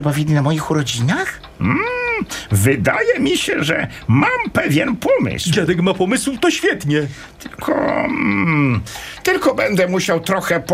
bawili na moich urodzinach? Wydaje mi się, że mam pewien pomysł. Dziadek ma pomysł, to świetnie. Tylko będę musiał trochę